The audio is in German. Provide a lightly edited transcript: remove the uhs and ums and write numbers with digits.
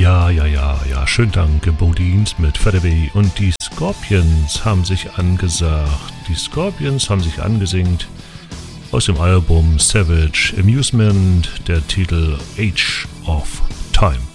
Ja. Schönen Dank, Bodines mit Federby und die Scorpions haben sich angesagt. Die Scorpions haben sich angesingt aus dem Album Savage Amusement, der Titel Age of Time.